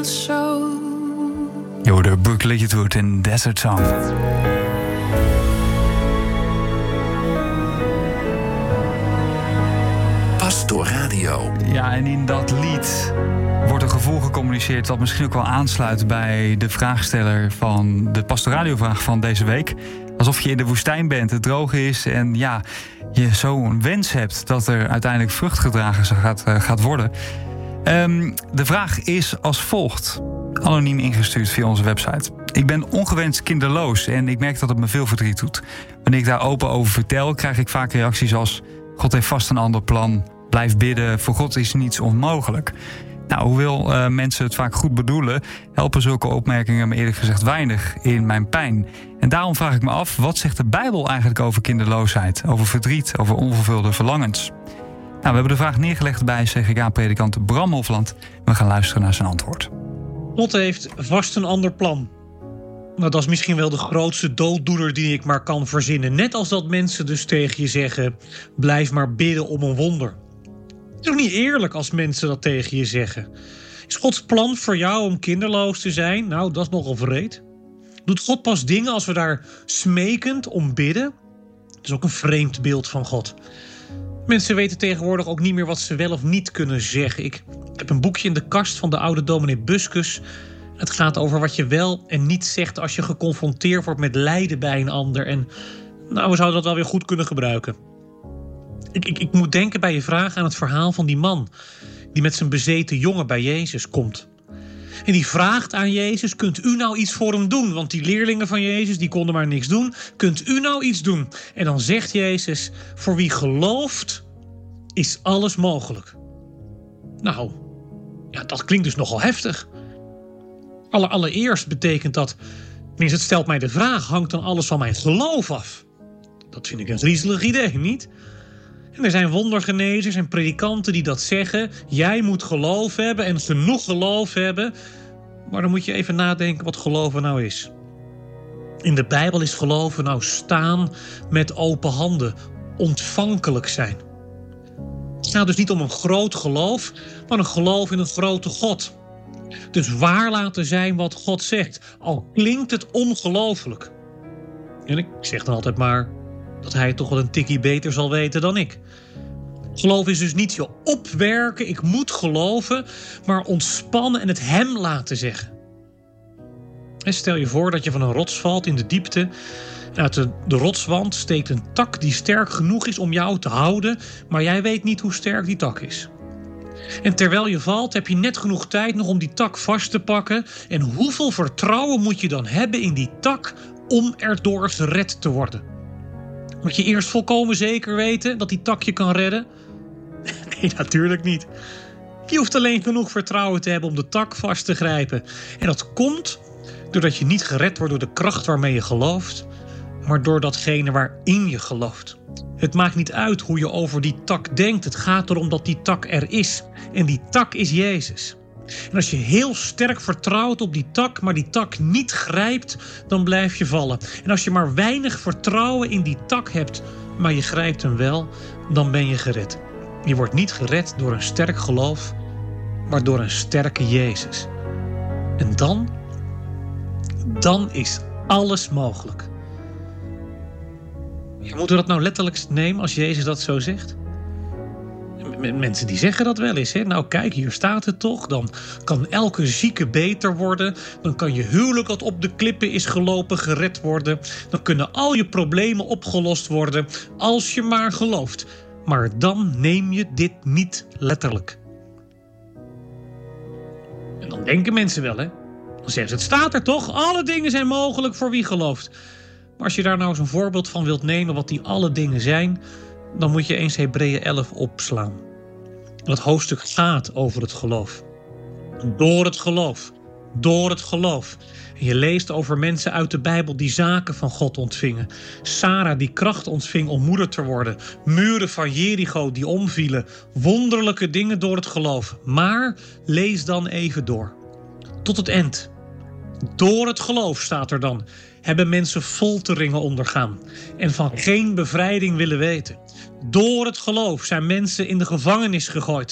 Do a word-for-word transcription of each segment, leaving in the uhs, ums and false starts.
Je hoorde Brooke Littlewood in Desert Song. Pastoradio. Ja, en in dat lied wordt een gevoel gecommuniceerd dat misschien ook wel aansluit bij de vraagsteller van de Pastoradiovraag van deze week. Alsof je in de woestijn bent, het droog is en ja, je zo'n wens hebt dat er uiteindelijk vrucht gedragen gaat, uh, gaat worden. Um, de vraag is als volgt. Anoniem ingestuurd via onze website. Ik ben ongewenst kinderloos en ik merk dat het me veel verdriet doet. Wanneer ik daar open over vertel, krijg ik vaak reacties als: God heeft vast een ander plan. Blijf bidden, voor God is niets onmogelijk. Nou, hoewel uh, mensen het vaak goed bedoelen, helpen zulke opmerkingen me eerlijk gezegd weinig in mijn pijn. En daarom vraag ik me af, wat zegt de Bijbel eigenlijk over kinderloosheid? Over verdriet, over onvervulde verlangens? Nou, we hebben de vraag neergelegd bij C G K-predikant Bram Hofland. We gaan luisteren naar zijn antwoord. God heeft vast een ander plan. Nou, dat is misschien wel de grootste dooddoener die ik maar kan verzinnen. Net als dat mensen dus tegen je zeggen: blijf maar bidden om een wonder. Het is ook niet eerlijk als mensen dat tegen je zeggen. Is Gods plan voor jou om kinderloos te zijn? Nou, dat is nogal wreed. Doet God pas dingen als we daar smekend om bidden? Dat is ook een vreemd beeld van God. Mensen weten tegenwoordig ook niet meer wat ze wel of niet kunnen zeggen. Ik heb een boekje in de kast van de oude dominee Buskus. Het gaat over wat je wel en niet zegt als je geconfronteerd wordt met lijden bij een ander. En nou, we zouden dat wel weer goed kunnen gebruiken. Ik, ik, ik moet denken bij je vraag aan het verhaal van die man die met zijn bezeten jongen bij Jezus komt. En die vraagt aan Jezus: kunt u nou iets voor hem doen? Want die leerlingen van Jezus, die konden maar niks doen. Kunt u nou iets doen? En dan zegt Jezus: voor wie gelooft, is alles mogelijk. Nou, ja, dat klinkt dus nogal heftig. Aller, allereerst betekent dat, tenminste het stelt mij de vraag: hangt dan alles van mijn geloof af? Dat vind ik een griezelig idee, niet? En er zijn wondergenezers en predikanten die dat zeggen. Jij moet geloof hebben en genoeg geloof hebben. Maar dan moet je even nadenken wat geloven nou is. In de Bijbel is geloven nou staan met open handen. Ontvankelijk zijn. Het gaat dus niet om een groot geloof, maar een geloof in een grote God. Dus waar laten zijn wat God zegt. Al klinkt het ongelooflijk. En ik zeg dan altijd maar dat hij het toch wel een tikkie beter zal weten dan ik. Geloof is dus niet je opwerken, ik moet geloven, maar ontspannen en het hem laten zeggen. En stel je voor dat je van een rots valt in de diepte. Uit de, de rotswand steekt een tak die sterk genoeg is om jou te houden, maar jij weet niet hoe sterk die tak is. En terwijl je valt heb je net genoeg tijd nog om die tak vast te pakken. En hoeveel vertrouwen moet je dan hebben in die tak om erdoor gered te worden? Moet je eerst volkomen zeker weten dat die tak je kan redden? Nee, natuurlijk niet. Je hoeft alleen genoeg vertrouwen te hebben om de tak vast te grijpen. En dat komt doordat je niet gered wordt door de kracht waarmee je gelooft, maar door datgene waarin je gelooft. Het maakt niet uit hoe je over die tak denkt. Het gaat erom dat die tak er is. En die tak is Jezus. En als je heel sterk vertrouwt op die tak, maar die tak niet grijpt, dan blijf je vallen. En als je maar weinig vertrouwen in die tak hebt, maar je grijpt hem wel, dan ben je gered. Je wordt niet gered door een sterk geloof, maar door een sterke Jezus. En dan, dan is alles mogelijk. Ja, moeten we dat nou letterlijk nemen als Jezus dat zo zegt? Mensen die zeggen dat wel eens. Hè? Nou kijk, hier staat het toch. Dan kan elke zieke beter worden. Dan kan je huwelijk dat op de klippen is gelopen gered worden. Dan kunnen al je problemen opgelost worden als je maar gelooft. Maar dan neem je dit niet letterlijk. En dan denken mensen wel, hè. Dan zeggen ze, het staat er toch. Alle dingen zijn mogelijk voor wie gelooft. Maar als je daar nou eens een voorbeeld van wilt nemen wat die alle dingen zijn, dan moet je eens Hebreeën elf opslaan. Dat hoofdstuk gaat over het geloof. Door het geloof. Door het geloof. En je leest over mensen uit de Bijbel die zaken van God ontvingen. Sarah die kracht ontving om moeder te worden. Muren van Jericho die omvielen. Wonderlijke dingen door het geloof. Maar lees dan even door. Tot het eind. Door het geloof staat er dan. Hebben mensen folteringen ondergaan en van geen bevrijding willen weten. Door het geloof zijn mensen in de gevangenis gegooid.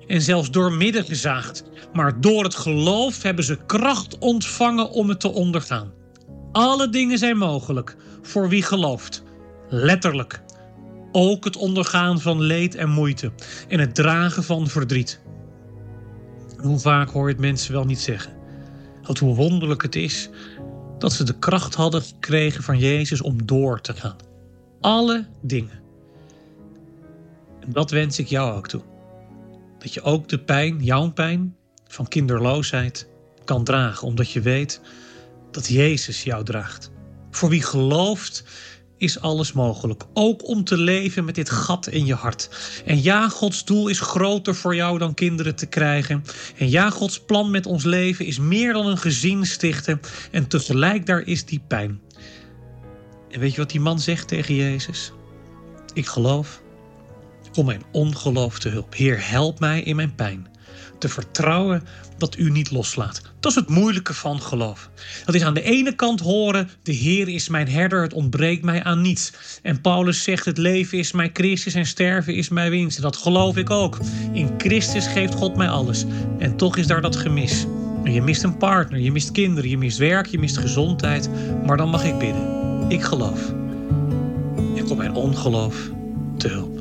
en zelfs doormidden gezaagd. Maar door het geloof hebben ze kracht ontvangen om het te ondergaan. Alle dingen zijn mogelijk voor wie gelooft. Letterlijk. Ook het ondergaan van leed en moeite en het dragen van verdriet. Hoe vaak hoor je het mensen wel niet zeggen? Dat hoe wonderlijk het is dat ze de kracht hadden gekregen van Jezus om door te gaan. Alle dingen. En dat wens ik jou ook toe. Dat je ook de pijn, jouw pijn, van kinderloosheid kan dragen. Omdat je weet dat Jezus jou draagt. Voor wie gelooft is alles mogelijk. Ook om te leven met dit gat in je hart. En ja, Gods doel is groter voor jou dan kinderen te krijgen. En ja, Gods plan met ons leven is meer dan een gezin stichten. En tegelijk daar is die pijn. En weet je wat die man zegt tegen Jezus? Ik geloof. Kom mijn ongeloof te hulp. Heer, help mij in mijn pijn. Te vertrouwen dat u niet loslaat. Dat is het moeilijke van geloof. Dat is aan de ene kant horen, de Heer is mijn herder, het ontbreekt mij aan niets. En Paulus zegt, het leven is mijn Christus en sterven is mijn winst. En dat geloof ik ook. In Christus geeft God mij alles. En toch is daar dat gemis. En je mist een partner, je mist kinderen, je mist werk, je mist gezondheid. Maar dan mag ik bidden. Ik geloof. En kom mijn ongeloof te hulp.